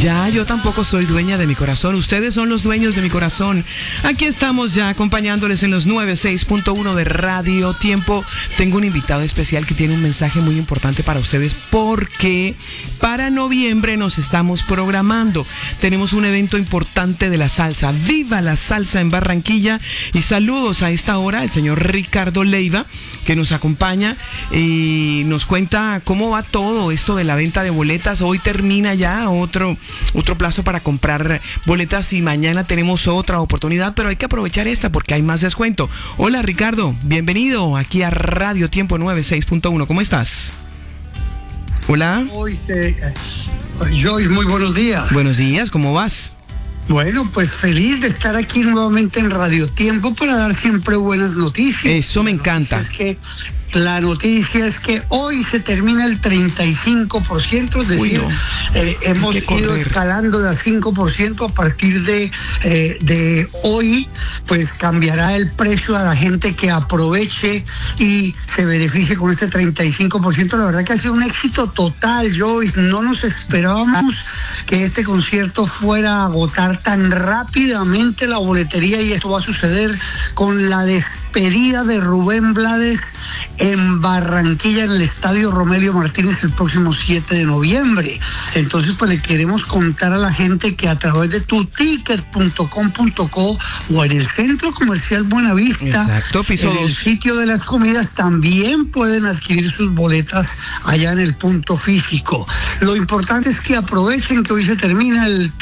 Ya, yo tampoco soy dueña de mi corazón. Ustedes son los dueños de mi corazón. Aquí estamos ya acompañándoles en los 96.1 de Radio Tiempo. Tengo un invitado especial que tiene un mensaje muy importante para ustedes porque para noviembre nos estamos programando. Tenemos un evento importante de la salsa. ¡Viva la salsa en Barranquilla! Y saludos a esta hora al señor Ricardo Leiva, que nos acompaña y nos cuenta cómo va todo esto de la venta de boletas. Hoy termina ya otro plazo para comprar boletas y mañana tenemos otra oportunidad, pero hay que aprovechar esta porque hay más descuento. Hola Ricardo, bienvenido aquí a Radio Tiempo 96.1. ¿Cómo estás? Hola. Joyce, muy buenos días. Buenos días, ¿cómo vas? Bueno, pues feliz de estar aquí nuevamente en Radio Tiempo para dar siempre buenas noticias. Eso me encanta. La noticia es que hoy se termina el 35%, es decir, hemos ido escalando de a 5% a partir de hoy, pues cambiará el precio a la gente que aproveche y se beneficie con este 35%. La verdad que ha sido un éxito total, Joyce. No nos esperábamos que este concierto fuera a agotar tan rápidamente la boletería y esto va a suceder con la despedida de Rubén Blades en Barranquilla, en el Estadio Romelio Martínez, el próximo 7 de noviembre. Entonces, pues le queremos contar a la gente que a través de tuticket.com.co o en el Centro Comercial Buenavista, exacto, piso en 2, el sitio de las comidas, también pueden adquirir sus boletas allá en el punto físico. Lo importante es que aprovechen que hoy se termina el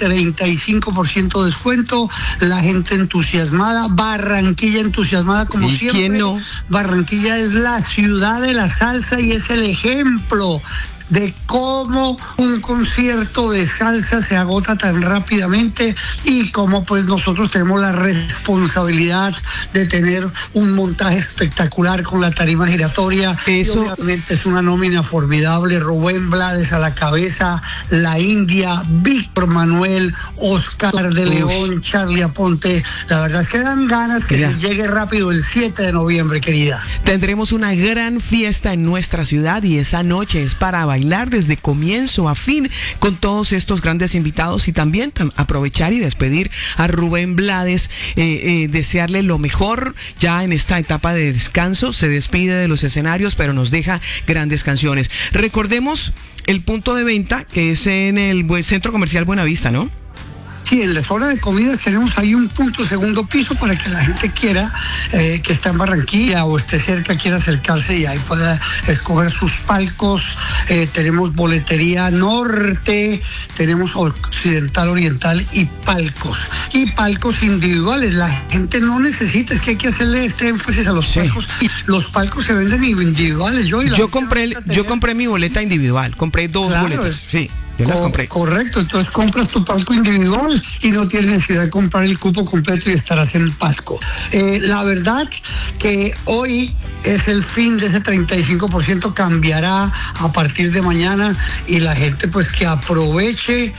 35% de descuento, la gente entusiasmada, Barranquilla entusiasmada como ¿y siempre. quién no? Barranquilla es la ciudad de la salsa y es el ejemplo de cómo un concierto de salsa se agota tan rápidamente y cómo pues nosotros tenemos la responsabilidad de tener un montaje espectacular con la tarima giratoria. Eso obviamente es una nómina formidable. Rubén Blades a la cabeza, La India, Víctor Manuel, Oscar de León, Charlie Aponte. La verdad es que dan ganas que se llegue rápido el 7 de noviembre, querida. Tendremos una gran fiesta en nuestra ciudad y esa noche es para bailar desde comienzo a fin con todos estos grandes invitados y también aprovechar y despedir a Rubén Blades, desearle lo mejor ya en esta etapa de descanso. Se despide de los escenarios, pero nos deja grandes canciones. Recordemos el punto de venta que es en el Centro Comercial Buenavista, ¿no? Sí, en la zona de comidas tenemos ahí un punto segundo piso para que la gente quiera, que está en Barranquilla o esté cerca, quiera acercarse y ahí pueda escoger sus palcos. Tenemos boletería norte, tenemos occidental, oriental y palcos individuales. La gente no necesita, es que hay que hacerle este énfasis a los palcos. Los palcos se venden individuales. Yo compré mi boleta individual, compré dos boletas, sí. Correcto, entonces compras tu palco individual y no tienes necesidad de comprar el cupo completo y estarás en el palco. La verdad que hoy es el fin de ese 35%, cambiará a partir de mañana y la gente pues que aproveche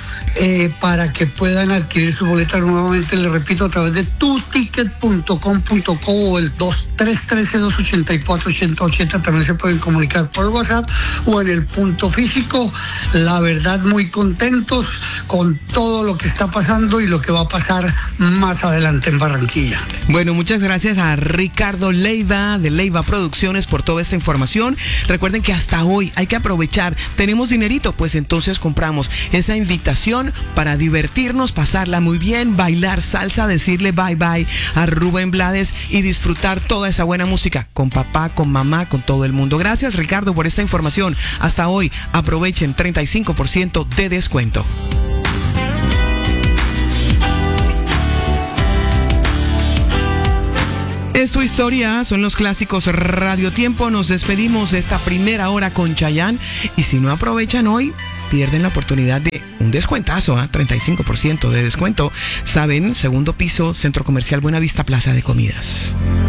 para que puedan adquirir su boleta nuevamente, les repito, a través de tuticket.com.co o el 313-284-8080, también se pueden comunicar por WhatsApp o en el punto físico. La verdad, muy contentos con todo lo que está pasando y lo que va a pasar más adelante en Barranquilla. Bueno, muchas gracias a Ricardo Leiva de Leiva Producciones por toda esta información. Recuerden que hasta hoy hay que aprovechar. ¿Tenemos dinerito? Pues entonces compramos esa invitación para divertirnos, pasarla muy bien, bailar salsa, decirle bye bye a Rubén Blades y disfrutar toda esa buena música con papá, con mamá, con todo el mundo. Gracias Ricardo por esta información. Hasta hoy aprovechen 35% de descuento. Es tu historia, son los clásicos Radio Tiempo. Nos despedimos de esta primera hora con Chayanne y si no aprovechan hoy, pierden la oportunidad de un descuentazo, 35% de descuento. Saben, segundo piso, Centro Comercial Buenavista, Plaza de Comidas.